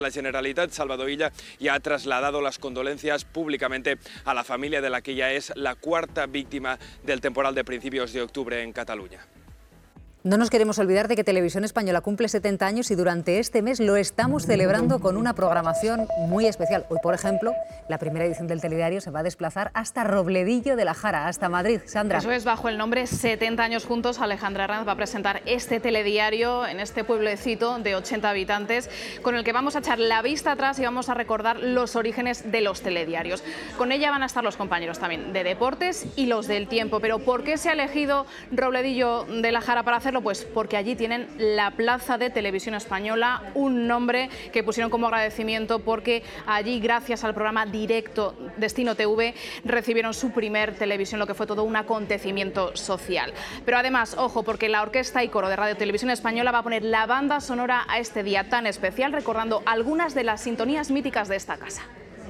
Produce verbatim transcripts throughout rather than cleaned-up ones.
La Generalitat, Salvador Illa, ya ha trasladado las condolencias públicamente a la familia de la que ya es la cuarta víctima del temporal de principios de octubre en Cataluña. No nos queremos olvidar de que Televisión Española cumple setenta años y durante este mes lo estamos celebrando con una programación muy especial. Hoy, por ejemplo, la primera edición del telediario se va a desplazar hasta Robledillo de la Jara, hasta Madrid. Sandra. Eso es, bajo el nombre setenta años juntos, Alejandra Herranz va a presentar este telediario en este pueblecito de ochenta habitantes, con el que vamos a echar la vista atrás y vamos a recordar los orígenes de los telediarios. Con ella van a estar los compañeros también de deportes y los del tiempo. Pero ¿por qué se ha elegido Robledillo de la Jara para hacer? Pues porque allí tienen la plaza de Televisión Española, un nombre que pusieron como agradecimiento porque allí, gracias al programa directo Destino T V, recibieron su primer televisión, lo que fue todo un acontecimiento social. Pero además, ojo, porque la Orquesta y Coro de Radio Televisión Española va a poner la banda sonora a este día tan especial, recordando algunas de las sintonías míticas de esta casa.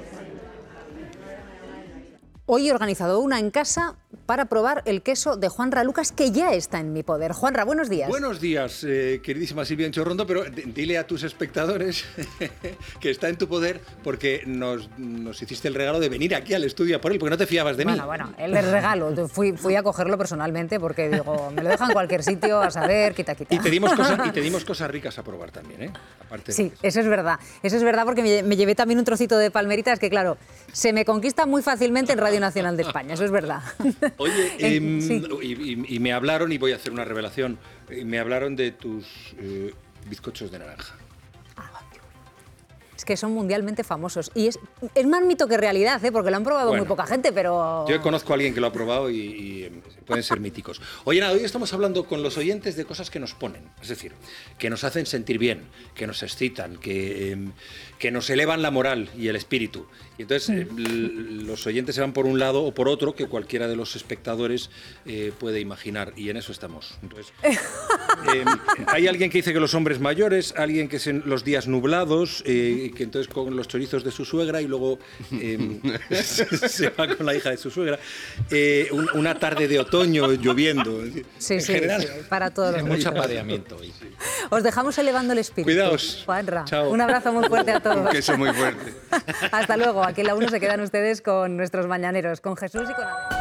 Hoy he organizado una en casa para probar el queso de Juanra Lucas, que ya está en mi poder. Juanra, buenos días. Buenos días, eh, queridísima Silvia Enchorrondo, pero dile a tus espectadores que está en tu poder porque nos, nos hiciste el regalo de venir aquí al estudio a por él, porque no te fiabas de bueno, mí. Bueno, bueno, el regalo. Fui, fui a cogerlo personalmente porque digo, me lo dejan en cualquier sitio, a saber, quita, quita. Y te dimos cosas, y te dimos cosas ricas a probar también, ¿eh? Aparte sí, de eso es verdad. Eso es verdad porque me, me llevé también un trocito de palmeritas que, claro, se me conquista muy fácilmente en Radio Nacional de España, eso es verdad. Oye, eh, sí. y, y, y me hablaron, y voy a hacer una revelación, me hablaron de tus eh, bizcochos de naranja. Es que son mundialmente famosos y es, es más mito que realidad, ¿eh? Porque lo han probado bueno, muy poca gente, pero... Yo conozco a alguien que lo ha probado y, y pueden ser míticos. Oye, nada, hoy estamos hablando con los oyentes de cosas que nos ponen, es decir, que nos hacen sentir bien, que nos excitan, que, eh, que nos elevan la moral y el espíritu. Y entonces eh, los oyentes se van por un lado o por otro que cualquiera de los espectadores eh, puede imaginar, y en eso estamos. Entonces, eh, hay alguien que dice que los hombres mayores, alguien que es los días nublados, eh, que entonces con los chorizos de su suegra y luego eh, se va con la hija de su suegra, eh, un, una tarde de otoño lloviendo. Sí, en sí, general, sí, para todos los mucho apareamiento hoy. Os dejamos elevando el espíritu. Cuidaos. Juanra, Chao. un abrazo muy fuerte a todos. Un queso muy fuerte. Hasta luego. Aquí en la uno se quedan ustedes con nuestros mañaneros, con Jesús y con Ana.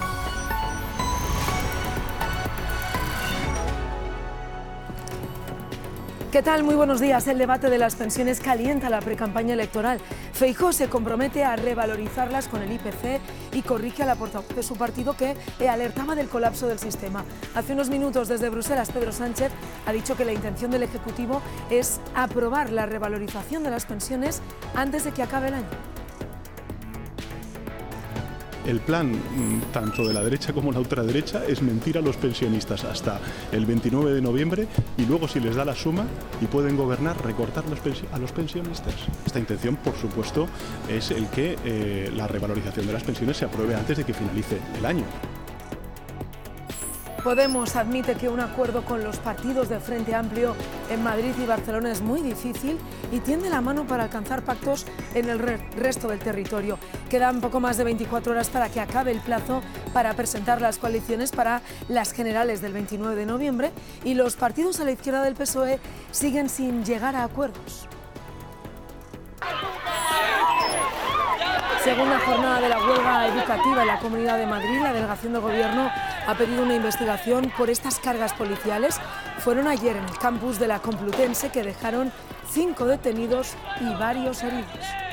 ¿Qué tal? Muy buenos días. El debate de las pensiones calienta la precampaña electoral. Feijóo se compromete a revalorizarlas con el I P C y corrige a la portavoz de su partido que alertaba del colapso del sistema. Hace unos minutos desde Bruselas, Pedro Sánchez ha dicho que la intención del Ejecutivo es aprobar la revalorización de las pensiones antes de que acabe el año. El plan, tanto de la derecha como la ultraderecha, es mentir a los pensionistas hasta el veintinueve de noviembre y luego, si les da la suma y pueden gobernar, recortar los a los pensionistas. Esta intención, por supuesto, es el que eh, la revalorización de las pensiones se apruebe antes de que finalice el año. Podemos admite que un acuerdo con los partidos de Frente Amplio en Madrid y Barcelona es muy difícil y tiende la mano para alcanzar pactos en el re resto del territorio. Quedan poco más de veinticuatro horas para que acabe el plazo para presentar las coaliciones para las generales del veintinueve de noviembre y los partidos a la izquierda del P S O E siguen sin llegar a acuerdos. Segunda jornada de la huelga educativa en la Comunidad de Madrid, la delegación del Gobierno ha pedido una investigación por estas cargas policiales. Fueron ayer en el campus de la Complutense que dejaron cinco detenidos y varios heridos.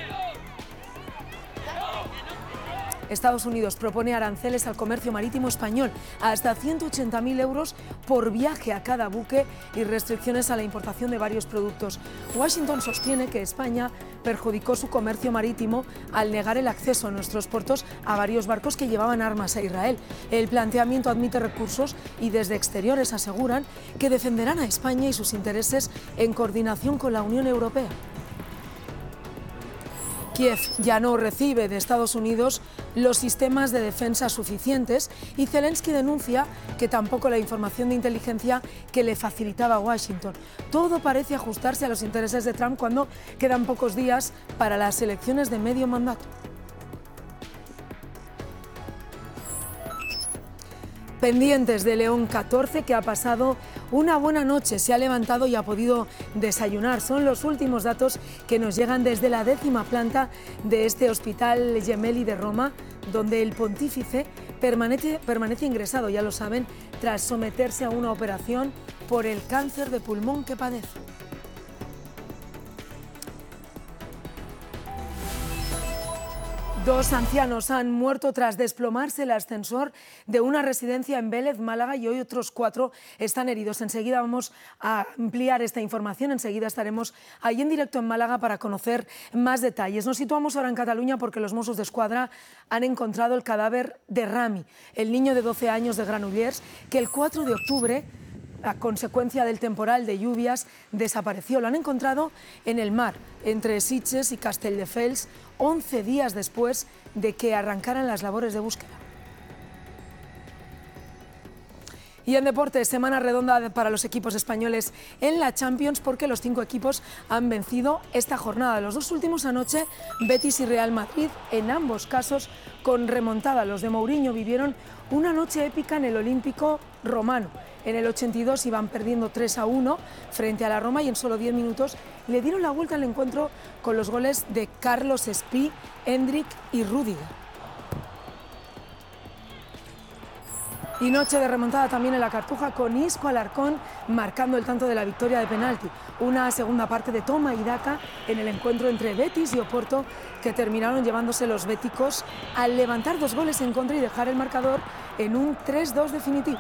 Estados Unidos propone aranceles al comercio marítimo español hasta ciento ochenta mil euros por viaje a cada buque y restricciones a la importación de varios productos. Washington sostiene que España perjudicó su comercio marítimo al negar el acceso a nuestros puertos a varios barcos que llevaban armas a Israel. El planteamiento admite recursos y desde exteriores aseguran que defenderán a España y sus intereses en coordinación con la Unión Europea. Kiev ya no recibe de Estados Unidos los sistemas de defensa suficientes y Zelensky denuncia que tampoco la información de inteligencia que le facilitaba Washington. Todo parece ajustarse a los intereses de Trump cuando quedan pocos días para las elecciones de medio mandato. Pendientes de León catorce, que ha pasado una buena noche, se ha levantado y ha podido desayunar. Son los últimos datos que nos llegan desde la décima planta de este Hospital Gemelli de Roma, donde el pontífice permanece, permanece ingresado, ya lo saben, tras someterse a una operación por el cáncer de pulmón que padece. Dos ancianos han muerto tras desplomarse el ascensor de una residencia en Vélez, Málaga, y hoy otros cuatro están heridos. Enseguida vamos a ampliar esta información, enseguida estaremos ahí en directo en Málaga para conocer más detalles. Nos situamos ahora en Cataluña porque los Mossos d'Esquadra han encontrado el cadáver de Rami, el niño de doce años de Granollers, que el cuatro de octubre, a consecuencia del temporal de lluvias, desapareció. Lo han encontrado en el mar, entre Sitges y Castelldefels, once días después de que arrancaran las labores de búsqueda. Y en deportes, semana redonda para los equipos españoles en la Champions, porque los cinco equipos han vencido esta jornada. Los dos últimos anoche, Betis y Real Madrid, en ambos casos con remontada. Los de Mourinho vivieron una noche épica en el Olímpico romano. En el ochenta y dos iban perdiendo tres a uno frente a la Roma y en solo diez minutos le dieron la vuelta al encuentro con los goles de Carlos Espí, Endrick y Rüdiger. Y noche de remontada también en la Cartuja, con Isco Alarcón marcando el tanto de la victoria de penalti. Una segunda parte de toma y daca en el encuentro entre Betis y Oporto, que terminaron llevándose los béticos al levantar dos goles en contra y dejar el marcador en un tres dos definitivo.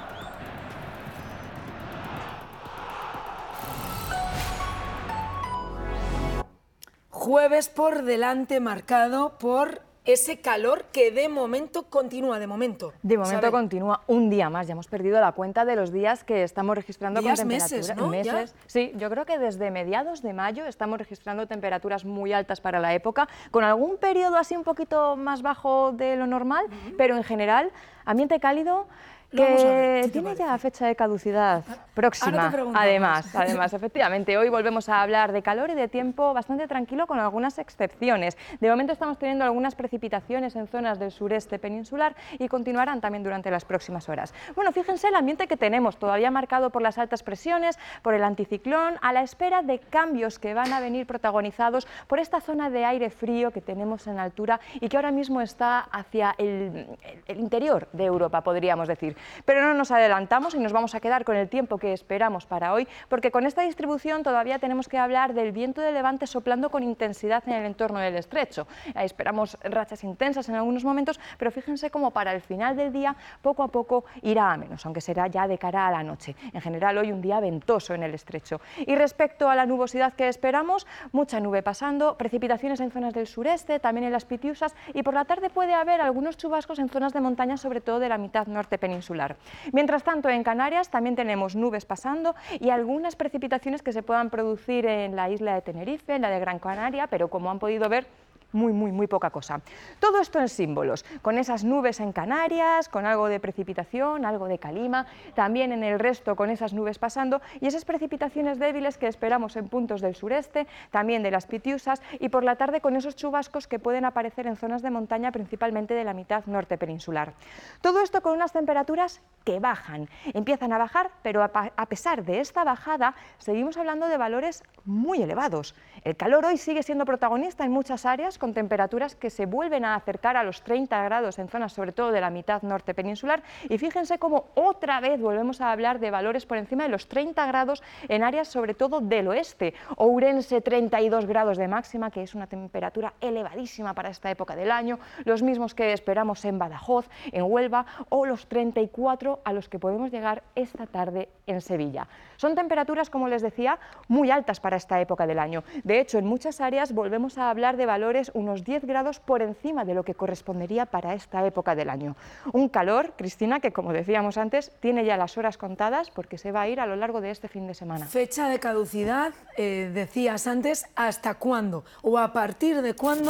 Jueves por delante, marcado por ese calor que de momento continúa, de momento. De momento ¿sabe? Continúa un día más. Ya hemos perdido la cuenta de los días que estamos registrando días, con temperaturas. meses, ¿no? Meses. Sí, yo creo que desde mediados de mayo estamos registrando temperaturas muy altas para la época, con algún periodo así un poquito más bajo de lo normal, uh-huh. pero en general, ambiente cálido, que ver, tiene ya fecha de caducidad próxima, además, además, efectivamente. Hoy volvemos a hablar de calor y de tiempo bastante tranquilo, con algunas excepciones. De momento estamos teniendo algunas precipitaciones en zonas del sureste peninsular y continuarán también durante las próximas horas. Bueno, fíjense el ambiente que tenemos, todavía marcado por las altas presiones, por el anticiclón, a la espera de cambios que van a venir protagonizados por esta zona de aire frío que tenemos en altura y que ahora mismo está hacia el, el interior de Europa, podríamos decir. Pero no nos adelantamos y nos vamos a quedar con el tiempo que esperamos para hoy, porque con esta distribución todavía tenemos que hablar del viento de levante soplando con intensidad en el entorno del estrecho. Esperamos rachas intensas en algunos momentos, pero fíjense cómo para el final del día poco a poco irá a menos, aunque será ya de cara a la noche. En general hoy un día ventoso en el estrecho. Y respecto a la nubosidad que esperamos, mucha nube pasando, precipitaciones en zonas del sureste, también en las Pitiusas, y por la tarde puede haber algunos chubascos en zonas de montaña, sobre todo de la mitad norte peninsular. Mientras tanto, en Canarias también tenemos nubes pasando y algunas precipitaciones que se puedan producir en la isla de Tenerife, en la de Gran Canaria, pero como han podido ver, muy, muy, muy poca cosa. Todo esto en símbolos, con esas nubes en Canarias, con algo de precipitación, algo de calima, también en el resto con esas nubes pasando y esas precipitaciones débiles que esperamos en puntos del sureste, también de las Pitiusas, y por la tarde con esos chubascos que pueden aparecer en zonas de montaña, principalmente de la mitad norte peninsular. Todo esto con unas temperaturas que bajan, empiezan a bajar, pero a pesar de esta bajada seguimos hablando de valores muy elevados. El calor hoy sigue siendo protagonista en muchas áreas, con temperaturas que se vuelven a acercar a los treinta grados en zonas sobre todo de la mitad norte peninsular, y fíjense cómo otra vez volvemos a hablar de valores por encima de los treinta grados en áreas sobre todo del oeste. Ourense treinta y dos grados de máxima, que es una temperatura elevadísima para esta época del año, los mismos que esperamos en Badajoz, en Huelva, o los treinta y cuatro a los que podemos llegar esta tarde en Sevilla. Son temperaturas, como les decía, muy altas para esta época del año. De hecho, en muchas áreas volvemos a hablar de valores unos diez grados por encima de lo que correspondería para esta época del año. Un calor, Cristina, que como decíamos antes, tiene ya las horas contadas porque se va a ir a lo largo de este fin de semana. Fecha de caducidad, eh, decías antes, ¿hasta cuándo? ¿O a partir de cuándo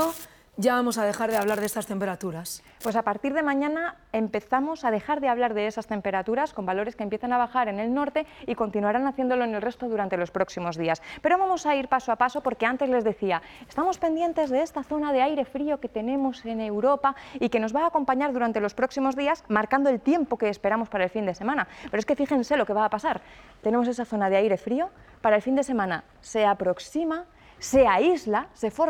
ya vamos a dejar de hablar de estas temperaturas? Pues a partir de mañana empezamos a dejar de hablar de esas temperaturas con valores que empiezan a bajar en el norte y continuarán haciéndolo en el resto durante los próximos días. Pero vamos a ir paso a paso porque antes les decía, estamos pendientes de esta zona de aire frío que tenemos en Europa y que nos va a acompañar durante los próximos días marcando el tiempo que esperamos para el fin de semana. Pero es que fíjense lo que va a pasar. Tenemos esa zona de aire frío, para el fin de semana se aproxima, se aísla, se forma